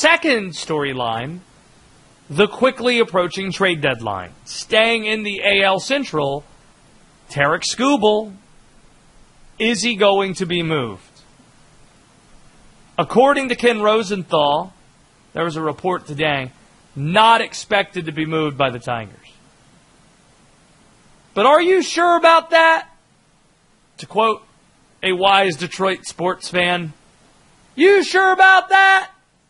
second storyline, the quickly approaching trade deadline. Staying in the AL Central, Tarik Skubal, is he going to be moved? According to Ken Rosenthal, there was a report today, not expected to be moved by the Tigers. But are you sure about that? To quote a wise Detroit sports fan, you sure about that?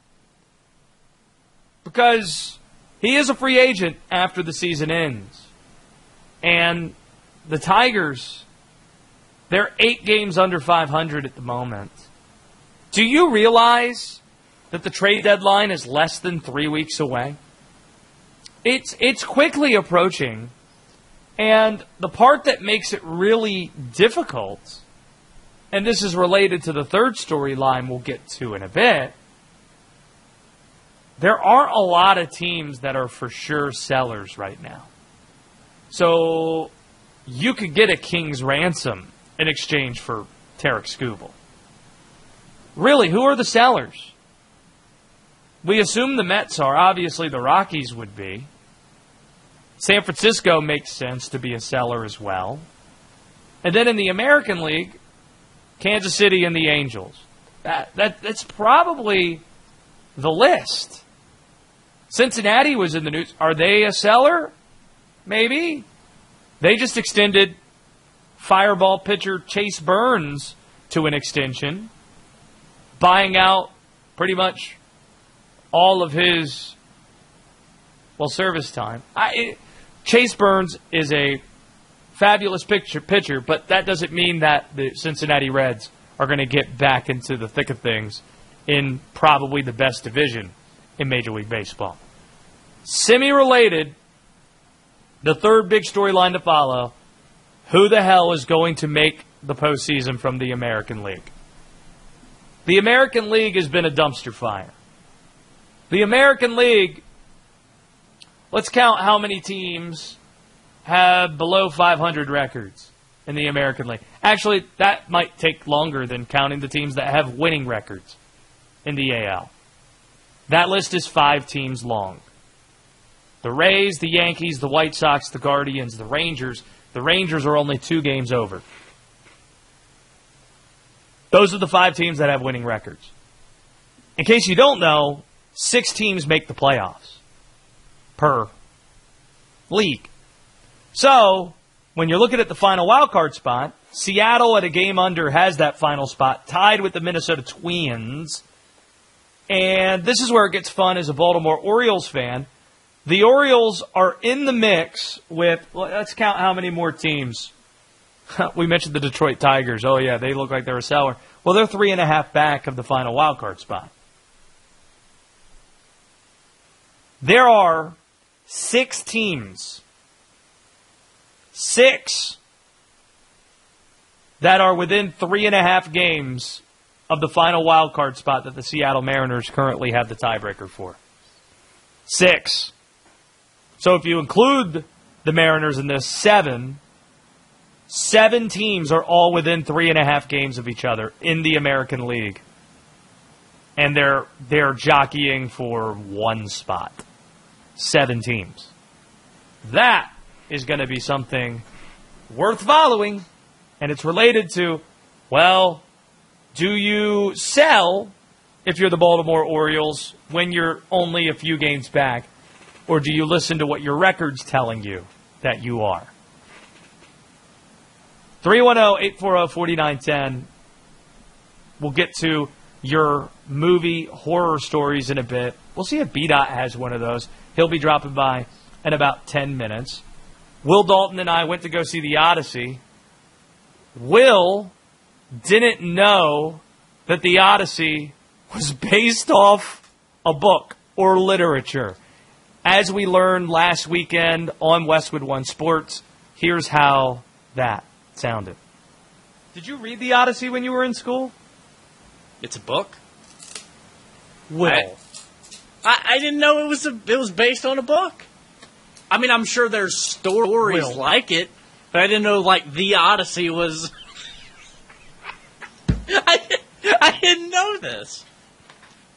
Because he is a free agent after the season ends. And the Tigers, they're 8 games under 500 at the moment. Do you realize that the trade deadline is less than 3 weeks away? It's quickly approaching. And the part that makes it really difficult, and this is related to the third storyline we'll get to in a bit, there aren't a lot of teams that are for sure sellers right now. So you could get a king's ransom in exchange for Tarik Skubal. Really, who are the sellers? We assume the Mets are. Obviously, the Rockies would be. San Francisco makes sense to be a seller as well. And then in the American League, Kansas City and the Angels. That's probably the list. Cincinnati was in the news. Are they a seller? Maybe. They just extended Fireball pitcher Chase Burns to an extension, buying out pretty much all of his, service time. Chase Burns is a fabulous pitcher, but that doesn't mean that the Cincinnati Reds are going to get back into the thick of things in probably the best division in Major League Baseball. Semi-related, the third big storyline to follow, who the hell is going to make the postseason from the American League? The American League has been a dumpster fire. The American League, let's count how many teams have below 500 records in the American League. Actually, that might take longer than counting the teams that have winning records in the AL. That list is 5 teams long. The Rays, the Yankees, the White Sox, the Guardians, the Rangers. The Rangers are only 2 games over. Those are the 5 teams that have winning records. In case you don't know, 6 teams make the playoffs per league. So, when you're looking at the final wildcard spot, Seattle at a game under has that final spot, tied with the Minnesota Twins. And this is where it gets fun as a Baltimore Orioles fan. The Orioles are in the mix with, let's count how many more teams. We mentioned the Detroit Tigers. Oh, yeah, they look like they're a seller. Well, they're 3.5 back of the final wildcard spot. There are 6 teams. 6 that are within 3.5 games of the final wildcard spot that the Seattle Mariners currently have the tiebreaker for. 6. So if you include the Mariners in this, 7 teams are all within 3.5 games of each other in the American League. And they're jockeying for 1 spot. 7 teams. That is going to be something worth following. And it's related to, do you sell if you're the Baltimore Orioles when you're only a few games back? Or do you listen to what your record's telling you that you are? 310-840-4910. We'll get to your movie horror stories in a bit. We'll see if B-Dot has one of those. He'll be dropping by in about 10 minutes. Will Dalton and I went to go see The Odyssey. Will didn't know that The Odyssey was based off a book or literature. As we learned last weekend on Westwood One Sports, here's how that sounded. Did you read The Odyssey when you were in school? It's a book? Will. I didn't know it was based on a book. I mean, I'm sure there's stories like it, but I didn't know, The Odyssey was... I didn't know this.